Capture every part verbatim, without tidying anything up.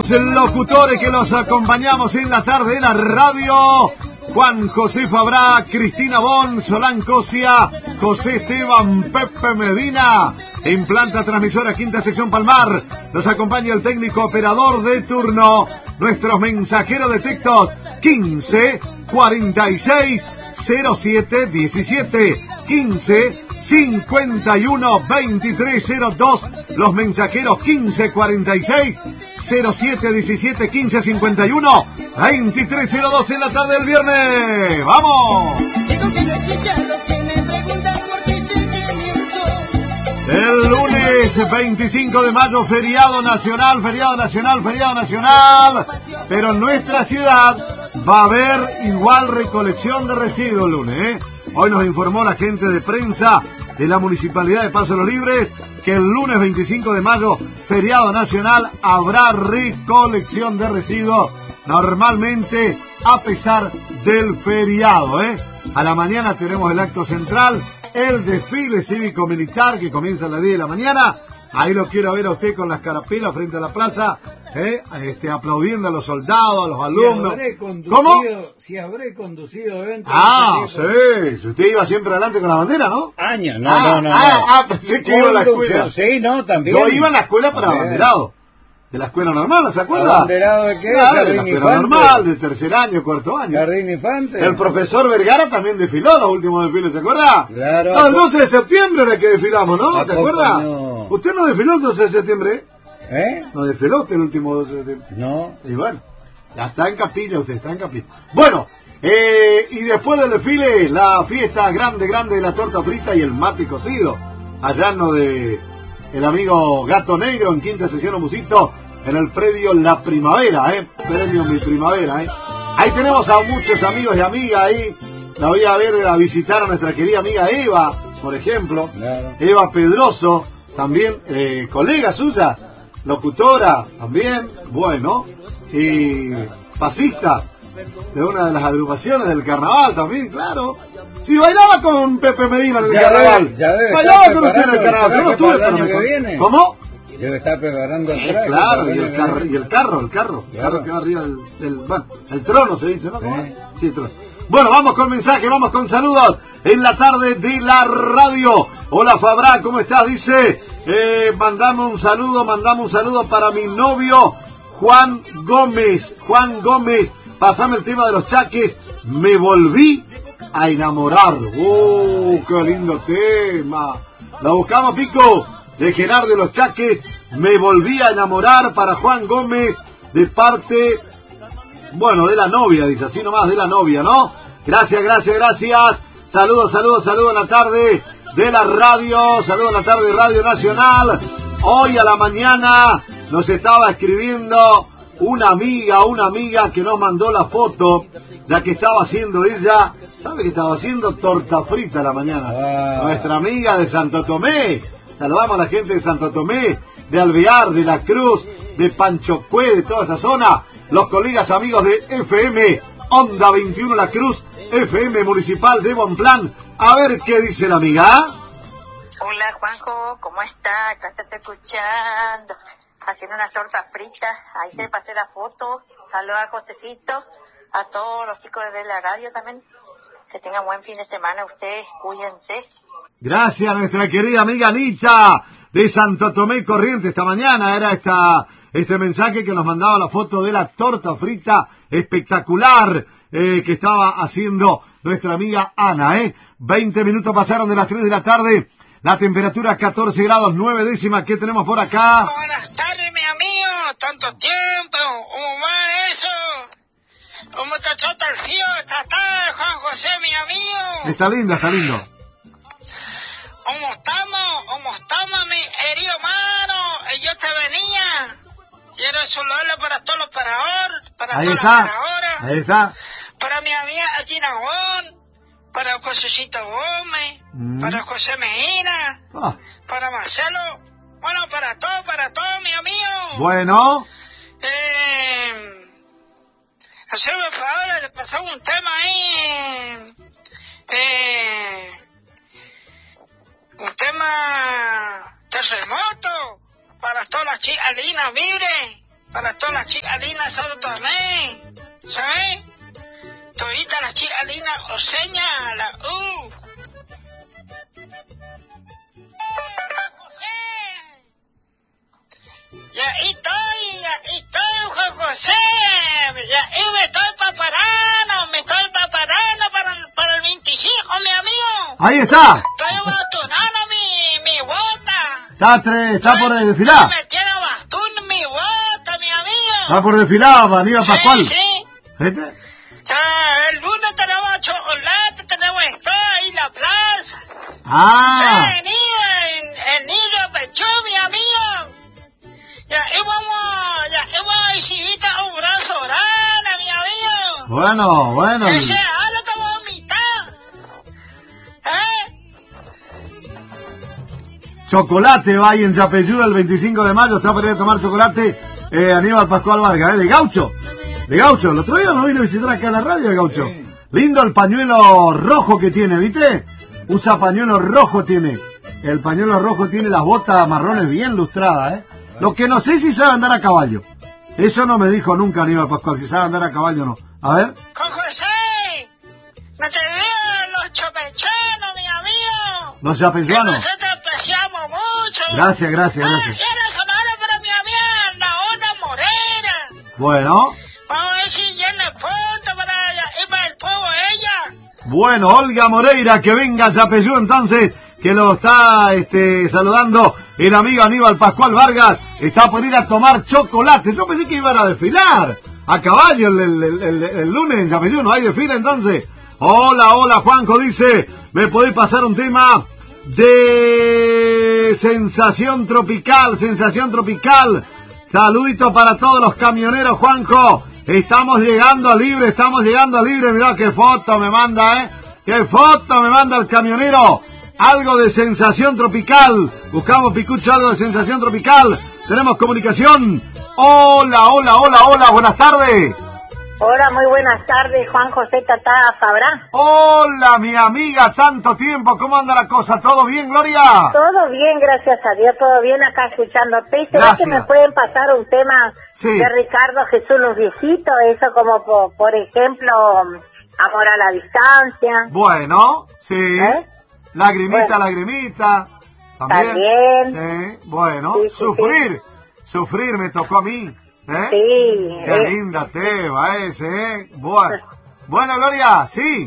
Locutores que los acompañamos en la tarde de la radio: Juan José Fabra, Cristina Bon, Solán Cosia, José Esteban, Pepe Medina. En planta transmisora Quinta Sección Palmar nos acompaña el técnico operador de turno, nuestros mensajeros de textos quince cuarenta y seis cero siete diecisiete, quince cincuenta y uno veintitrés cero dos, los mensajeros quince cuarenta y seis cero siete diecisiete, quince cincuenta y uno veintitrés cero dos en la tarde del viernes. ¡Vamos! El lunes veinticinco de mayo, feriado nacional, feriado nacional, feriado nacional, pero en nuestra ciudad va a haber igual recolección de residuos el lunes, ¿eh? Hoy nos informó la gente de prensa de la Municipalidad de Paso de los Libres que el lunes veinticinco de mayo, feriado nacional, habrá recolección de residuos normalmente a pesar del feriado, ¿eh? A la mañana tenemos el acto central, el desfile cívico-militar que comienza a las diez de la mañana. Ahí lo quiero ver a usted con las carapelas frente a la plaza, ¿eh? Este, aplaudiendo a los soldados, a los alumnos. Si ¿Cómo? Si habré conducido eventos. Ah, sí. Si usted iba siempre adelante con la bandera, ¿no? Años, no, ah, no, no. Ah, no. ah, pensé que iba a la escuela. Sí, no, también. Yo iba a la escuela para abanderado. De la escuela normal, ¿no se acuerda? ¿Abanderado de qué? Claro, de la escuela Infante. normal, de tercer año, cuarto año. Jardín Infante. El profesor Vergara también desfiló los últimos desfiles, ¿se acuerda? Claro. No, el doce de septiembre era que desfilamos, ¿no? ¿Se acuerda? No. ¿Usted no desfiló el doce de septiembre? ¿Eh? ¿No desfiló usted el último doce de septiembre? No. Y bueno, ya está en capilla usted, está en capilla. Bueno, eh, y después del desfile, la fiesta grande, grande de la torta frita y el mate cocido. Allá en lo de el amigo Gato Negro, en Quinta Sección Omusito, en el predio La Primavera, ¿eh? Premio Mi Primavera, ¿eh? Ahí tenemos a muchos amigos y amigas ahí. La voy a ver a visitar a nuestra querida amiga Eva, por ejemplo. Claro. Eva Pedroso, también eh, colega suya, locutora también, bueno, y pasista de una de las agrupaciones del carnaval también, claro. Sí, bailaba con Pepe Medina en el Ya carnaval. debe, ya debe bailaba estar con usted en el preparando carnaval. el Yo no traje estuve, para el pero año me que con- viene. ¿Cómo? Debe estar preparando el Eh, traje claro, para y el, año carro, que y viene. el carro, el carro, el Claro. carro que va arriba del, del bueno, el trono se dice, ¿no? ¿Cómo Sí. es? Sí, el trono. Bueno, vamos con mensaje, vamos con saludos en la tarde de la radio. Hola Fabra, ¿cómo estás? Dice, eh, mandame un saludo, mandame un saludo para mi novio Juan Gómez. Juan Gómez, pasame el tema de los chaques. Me volví a enamorar. ¡Oh, qué lindo tema! La buscamos, Pico, de Gerardo de los Chaques. Me volví a enamorar para Juan Gómez, de parte, bueno, de la novia, dice así nomás, de la novia, ¿no? Gracias, gracias, gracias. Saludos, saludos, saludos en la tarde de la radio. Saludos en la tarde de Radio Nacional. Hoy a la mañana nos estaba escribiendo una amiga, una amiga que nos mandó la foto, ya que estaba haciendo ella, ¿sabe que estaba haciendo? Torta frita a la mañana. Ah. Nuestra amiga de Santo Tomé. Saludamos a la gente de Santo Tomé, de Alvear, de La Cruz, de Panchocué, de toda esa zona. Los colegas amigos de F M Onda veintiuno La Cruz, F M Municipal de Bonplan. A ver qué dice la amiga. Hola Juanjo, ¿cómo está? Acá te estoy escuchando, haciendo unas tortas fritas. Ahí te pasé la foto. Saludos a Josecito, a todos los chicos de la radio también. Que tengan buen fin de semana ustedes, cuídense. Gracias a nuestra querida amiga Anita de Santo Tomé Corriente. Esta mañana era esta este mensaje que nos mandaba la foto de la torta frita espectacular eh, que estaba haciendo nuestra amiga Ana. ¿eh? veinte minutos pasaron de las tres de la tarde. La temperatura catorce grados, nueve décimas. ¿Qué tenemos por acá? Buenas tardes, mi amigo. Tanto tiempo. ¿Cómo va eso? ¿Cómo te trata el frío esta tarde, Juan José, mi amigo? Está lindo, está lindo. ¿Cómo estamos? ¿Cómo estamos, mi herido mano? Yo te venía. Quiero saludarle para todos los operadores, para Ahí todas está, las operadoras, ahí está. para mi amiga Gina Juan, para Josecito Gómez, Mm. para José Medina, Ah, para Marcelo, bueno, para todos, para todos, mi amigo. bueno, Eh, hacerme el favor de pasar un tema ahí, eh, un tema terremoto para todas las chicas lindas, libres, para todas las chicas lindas de Sao Tomé, ¿sabes? Todita las chicas lindas, Oseña, la U. José. Y ahí estoy, y ahí estoy, Juan José. Y ahí me estoy preparando, me estoy preparando para, para el veinticinco, mi amigo. Ahí está. Estoy bastonando mi, mi bota. Está, tre- está por desfilar. Me tiene bastón mi bota, mi amigo. Está por desfilar, Aníbal Pascual. Sí, sí. ¿Este? O sea, el lunes tenemos chocolate, tenemos esto ahí en la plaza. Ah. Ya venía en, en Niño Pechú, mi amigo. Ya ahí vamos, ya ahí vamos a exhibirte un brazo grande, mi amigo. Bueno, bueno. Ese algo te voy a invitar. ¿Eh? Chocolate va ahí en Yapeyú el veinticinco de mayo. Está para ir a tomar chocolate eh, Aníbal Pascual Vargas, ¿eh? De Gaucho. De Gaucho. El otro día nos vino a visitar acá en la radio de Gaucho. Sí. Lindo el pañuelo rojo que tiene, ¿viste? Usa pañuelo rojo tiene. El pañuelo rojo tiene las botas marrones bien lustradas, ¿eh? Lo que no sé si sabe andar a caballo. Eso no me dijo nunca Aníbal Pascual, si sabe andar a caballo o no. A ver. Con José, no te veo los chopechanos, mi amigo. Los Que yapezuanos. nosotros apreciamos mucho. Gracias, gracias, Ah, gracias. y era sonora para mi amiga, la Ona Morena. Bueno. Vamos a ver si llena el punto para ir para el pueblo ella. Bueno, Olga Moreira, que venga a Yapeyú entonces, que lo está este, saludando el amigo Aníbal Pascual Vargas. Está por ir a tomar chocolate. Yo pensé que iban a desfilar a caballo el, el, el, el, el lunes en Yapeyú. ¿No hay desfile entonces? Hola, hola, Juanjo dice, ¿me podéis pasar un tema de sensación tropical? Sensación tropical. Saludito para todos los camioneros, Juanjo. Estamos llegando a Libre, estamos llegando a Libre. Mirá qué foto me manda, ¿eh? Qué foto me manda el camionero. Algo de sensación tropical. Buscamos, Picucho, algo de sensación tropical. Tenemos comunicación. Hola, hola, hola, hola. Buenas tardes. Hola, muy buenas tardes, Juan José Tata Fabrá. Hola, mi amiga. Tanto tiempo. ¿Cómo anda la cosa? ¿Todo bien, Gloria? Todo bien, gracias a Dios, todo bien acá escuchándote. ¿Será Gracias. que me pueden pasar un tema Sí. de Ricardo Jesús Los Viejitos? Eso como, por, por ejemplo, Amor a la Distancia. Bueno, sí. ¿Eh? Lagrimita, Bueno. lagrimita. También. También. Sí. Bueno, Sí, sí, sufrir. Sufrir me tocó a mí. ¿Eh? Sí. Qué eh, linda tema ese, ¿eh? Bueno, bueno, Gloria, sí.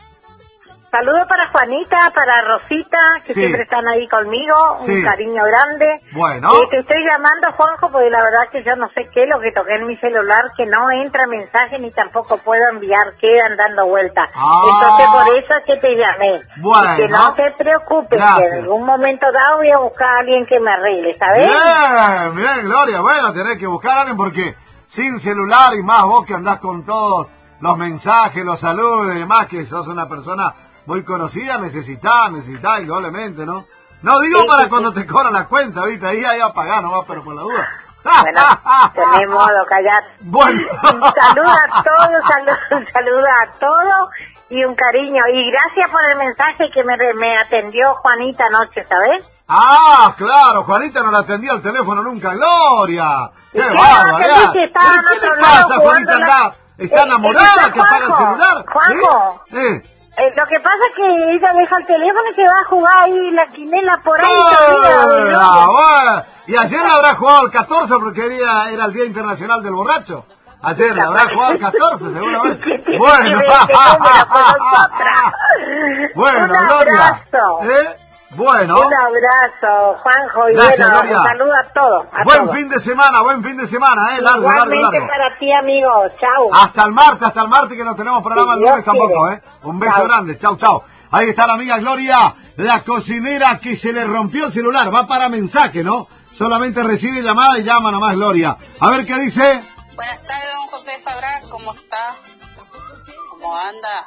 Saludos para Juanita, para Rosita, que Sí. siempre están ahí conmigo. Sí. Un cariño grande. Bueno. Eh, te estoy llamando, Juanjo, porque la verdad que yo no sé qué es lo que toqué en mi celular, que no entra mensaje ni tampoco puedo enviar, quedan dando vueltas. Ah. Entonces por eso es que te llamé. Bueno. Y que no te preocupes, Gracias. que en algún momento dado voy a buscar a alguien que me arregle, ¿sabes? Bien, bien, Gloria. Bueno, tenés que buscar a alguien porque sin celular y más vos que andás con todos los mensajes, los saludos y demás, que sos una persona muy conocida, necesitás, necesitás indudablemente, ¿no? No digo Sí, para sí, cuando te cobran la cuenta, ¿viste? Ahí hay a pagar nomás, pero por la duda. Bueno, tenés modo, callar. Bueno. Un saludo a todos, saludo, un saludo a todos y un cariño. Y gracias por el mensaje que me, me atendió Juanita anoche, ¿sabes? Ah, claro, Juanita no la atendió el teléfono nunca, Gloria. ¡Qué ¿Y qué? barbaridad! No, que estaba en ¿Qué otro le lado pasa, jugando Juanita? la- ¿Está, está Eh, enamorada eh, que apaga el Juanjo, celular? Juanjo. ¿Sí? ¿Eh? Eh, lo que pasa es que ella deja el teléfono y se va a jugar ahí la quinela por ahí. ¡Ah, se olvida de Gloria. bueno! Y ayer le habrá jugado el catorce porque día era el Día Internacional del Borracho. Ayer le habrá jugado el catorce, seguramente. ¿Qué tiene Bueno, que ver este número con nosotras? bueno, Un Gloria. abrazo. ¿Eh? Bueno. Un abrazo, Juanjo, y Gracias, bueno, Gloria. un saludo a todos. A Buen todos. fin de semana, buen fin de semana, ¿eh? Largo, largo, Igualmente largo. para ti, amigo. Chau. Hasta el martes, hasta el martes que no tenemos programa Si el lunes Dios tampoco, quiere. ¿eh? Un beso Chao. grande, chau, chau. Ahí está la amiga Gloria, la cocinera que se le rompió el celular. Va para mensaje, ¿no? Solamente recibe llamada y llama nomás Gloria. A ver qué dice. Buenas tardes, don José Fabra, ¿cómo está? ¿Cómo anda?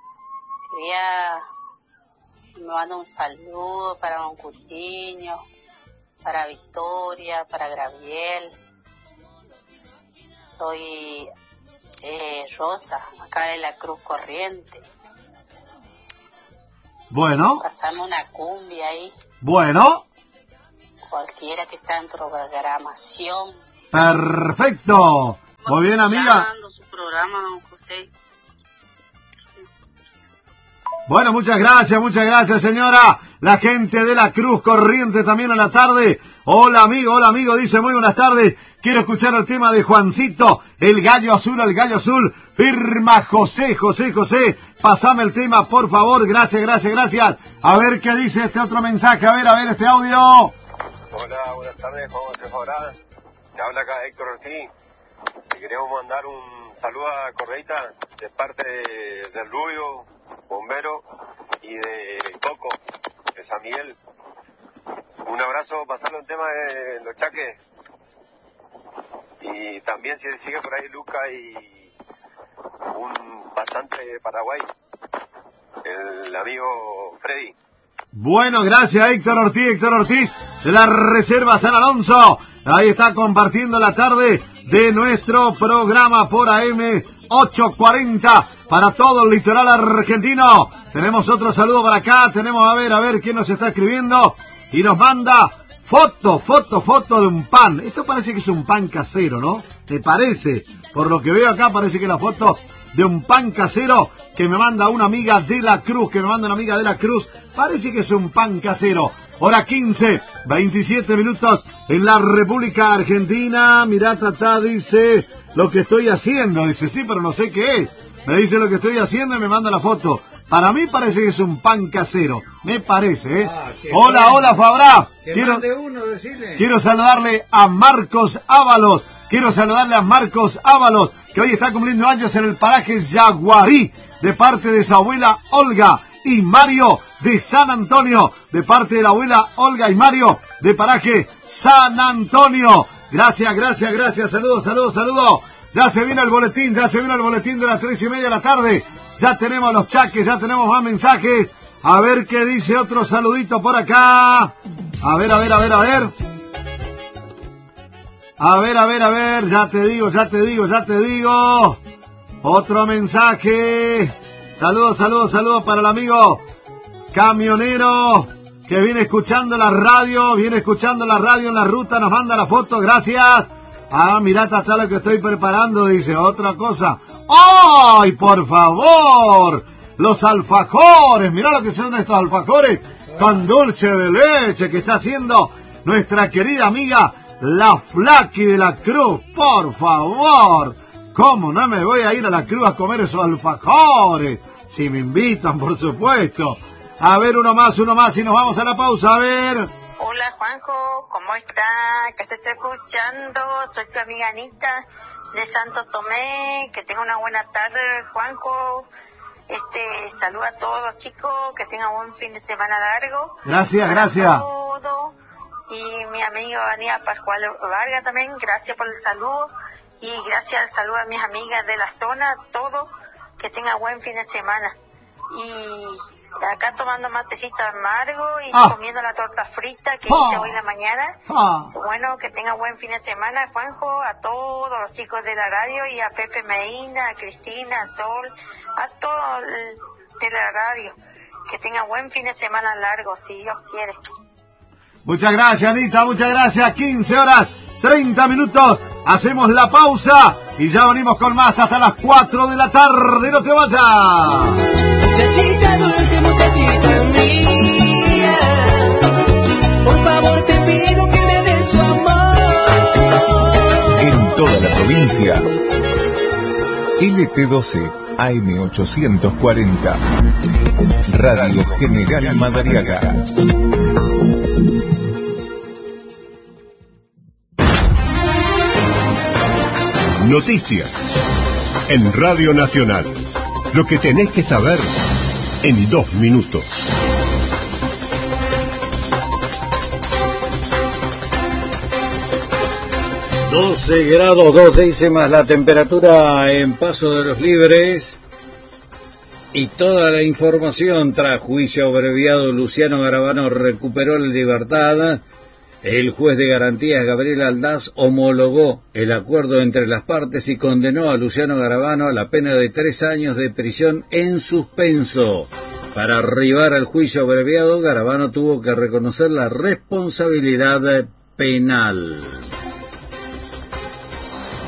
Quería... Me manda un saludo para don Cutiño, para Victoria, para Gabriel. Soy eh, Rosa, acá de la Cruz Corriente. Bueno, Pasame una cumbia ahí, bueno, cualquiera que está en programación. Perfecto. Muy bien, amiga. Escuchando su programa, don José. Bueno, muchas gracias, muchas gracias, señora. La gente de la Cruz Corriente también a la tarde. Hola, amigo, hola, amigo. Dice, muy buenas tardes. Quiero escuchar el tema de Juancito, el gallo azul, el gallo azul. Firma José, José, José. Pasame el tema, por favor. Gracias, gracias, gracias. A ver qué dice este otro mensaje. A ver, a ver, este audio. Hola, buenas tardes, Juan José Fabrán. Te habla acá Héctor Ortiz. Te queremos mandar un saludo a Correita de parte de, de Rubio, Bombero, y de Coco, de San Miguel. Un abrazo, pasarle un tema de los chaques. Y también si sigue por ahí Luca y un pasante de Paraguay, el amigo Freddy. Bueno, gracias Héctor Ortiz, Héctor Ortiz de la Reserva San Alonso. Ahí está compartiendo la tarde de nuestro programa por A M ochocientos cuarenta para todo el litoral argentino. Tenemos otro saludo para acá, tenemos a ver, a ver quién nos está escribiendo y nos manda foto, foto, foto de un pan. Esto parece que es un pan casero, ¿no? Me parece, por lo que veo acá parece que es la foto de un pan casero que me manda una amiga de la Cruz, que me manda una amiga de la Cruz. Parece que es un pan casero. Hora quince, veintisiete minutos en la República Argentina. Mirá, Tata dice lo que estoy haciendo. Dice, sí, pero no sé qué es. Me dice lo que estoy haciendo y me manda la foto. Para mí parece que es un pan casero. Me parece, ¿eh? Ah, hola, bueno. Hola, Fabra. Que Quiero, mande uno, decirle. quiero saludarle a Marcos Ábalos. Quiero saludarle a Marcos Ábalos, que hoy está cumpliendo años en el paraje Yaguarí, de parte de su abuela Olga, y Mario de San Antonio, de parte de la abuela Olga y Mario de paraje San Antonio. Gracias, gracias, gracias. Saludos, saludos, saludos. Ya se viene el boletín, ya se viene el boletín de las tres y media de la tarde. Ya tenemos los chaques, ya tenemos más mensajes. A ver qué dice otro saludito por acá. A ver, a ver, a ver, a ver. A ver, a ver, a ver. Ya te digo, ya te digo, ya te digo. Otro mensaje. Saludos, saludos, saludos para el amigo camionero que viene escuchando la radio, viene escuchando la radio en la ruta, nos manda la foto, gracias. Ah, mirá, está lo que estoy preparando, dice, otra cosa. ¡Ay, por favor! Los alfajores, mirá lo que son estos alfajores con dulce de leche que está haciendo nuestra querida amiga la Flaqui de la Cruz, por favor. ¿Cómo no me voy a ir a la Cruz a comer esos alfajores? Si me invitan, por supuesto. A ver, uno más, uno más y nos vamos a la pausa, a ver. Hola Juanjo, ¿cómo está? Que te estoy escuchando, soy tu amiga Anita de Santo Tomé, que tenga una buena tarde Juanjo, este, saluda a todos los chicos, que tengan buen fin de semana largo. Gracias, gracias. Todo. Y mi amigo Aníbal Pascual Vargas también, gracias por el saludo, y gracias al saludo a mis amigas de la zona, todo, que tengan buen fin de semana. Y acá tomando matecito amargo y ah. comiendo la torta frita que ah. hice hoy en la mañana. Ah. Bueno, que tenga buen fin de semana, Juanjo, a todos los chicos de la radio y a Pepe Medina, a Cristina, a Sol, a todos de la radio. Que tenga buen fin de semana largo, si Dios quiere. Muchas gracias, Anita, muchas gracias. quince horas, treinta minutos. Hacemos la pausa y ya venimos con más hasta las cuatro de la tarde. ¡No te vayas! Muchachita dulce, muchachita mía, por favor te pido que me des su amor. En toda la provincia, L T doce A M ochocientos cuarenta, Radio General Madariaga. Noticias en Radio Nacional. Lo que tenés que saber en dos minutos. doce grados dos décimas la temperatura en Paso de los Libres. Y toda la información tras juicio abreviado. Luciano Garabano recuperó la libertad. El juez de garantías Gabriel Aldaz homologó el acuerdo entre las partes y condenó a Luciano Garabano a la pena de tres años de prisión en suspenso. Para arribar al juicio abreviado, Garabano tuvo que reconocer la responsabilidad penal.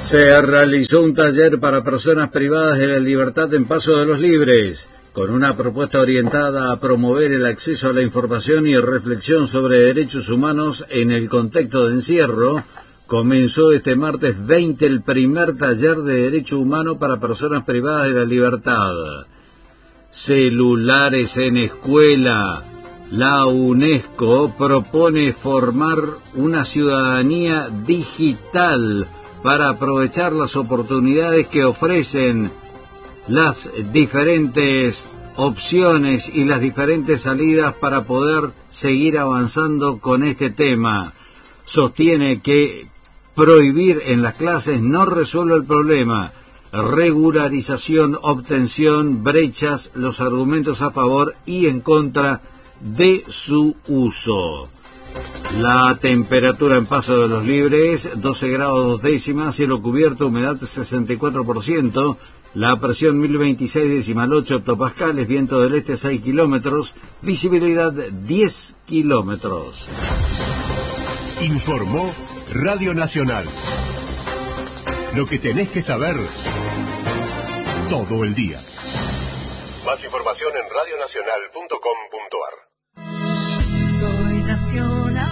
Se realizó un taller para personas privadas de la libertad en Paso de los Libres, con una propuesta orientada a promover el acceso a la información y reflexión sobre derechos humanos en el contexto de encierro. Comenzó este martes veinte el primer taller de derecho humano para personas privadas de la libertad. Celulares en escuela. La UNESCO propone formar una ciudadanía digital para aprovechar las oportunidades que ofrecen las diferentes opciones y las diferentes salidas para poder seguir avanzando con este tema. Sostiene que prohibir en las clases no resuelve el problema. Regularización, obtención, brechas, los argumentos a favor y en contra de su uso. La temperatura en Paso de los Libres, doce grados dos décimas, cielo cubierto, humedad sesenta y cuatro por ciento, la presión mil veintiséis decimal ocho hectopascales, viento del este seis kilómetros, visibilidad diez kilómetros. Informó Radio Nacional. Lo que tenés que saber todo el día. Más información en radio nacional punto com punto a r. Soy nacional.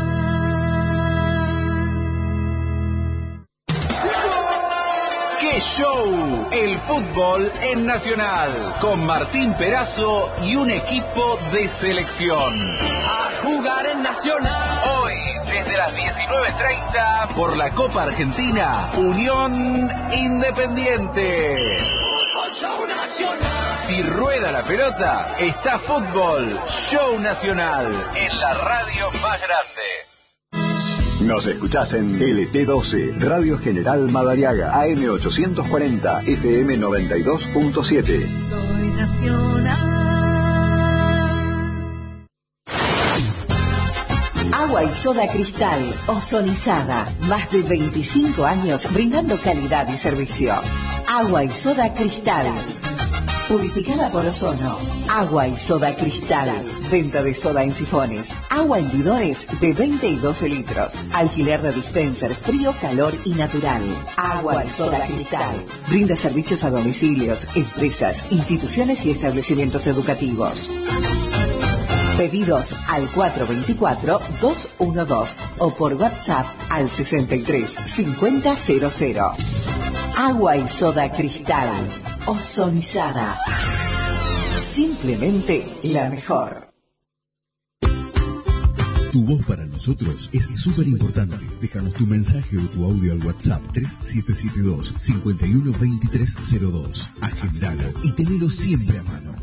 ¡Qué show! El fútbol en Nacional, con Martín Perazo y un equipo de selección. A jugar en Nacional. Hoy, desde las diecinueve treinta, por la Copa Argentina, Unión Independiente. Fútbol Show Nacional. Si rueda la pelota, está Fútbol Show Nacional, en la radio más grande. Nos escuchás en L T doce, Radio General Madariaga, A M ochocientos cuarenta, F M noventa y dos punto siete. Soy nacional. Agua y soda Cristal, ozonizada. Más de veinticinco años brindando calidad y servicio. Agua y soda Cristal. Purificada por ozono. Agua y soda Cristal. Venta de soda en sifones. Agua en bidones de veinte y doce litros. Alquiler de dispenser frío, calor y natural. Agua y soda Cristal. Brinda servicios a domicilios, empresas, instituciones y establecimientos educativos. Pedidos al cuatro dos cuatro, dos uno dos o por WhatsApp al sesenta y tres cincuenta cero cero. Agua y soda Cristal. Ozonizada. Simplemente la mejor. Tu voz para nosotros es súper importante. Déjanos tu mensaje o tu audio al WhatsApp tres siete siete dos, cinco uno dos tres cero dos. Agendalo y tenelo siempre a mano.